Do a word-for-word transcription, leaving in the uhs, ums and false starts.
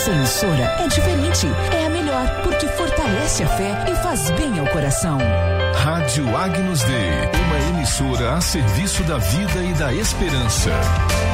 Nossa emissora é diferente, é a melhor, porque fortalece a fé e faz bem ao coração. Rádio Agnus Dei, uma emissora a serviço da vida e da esperança.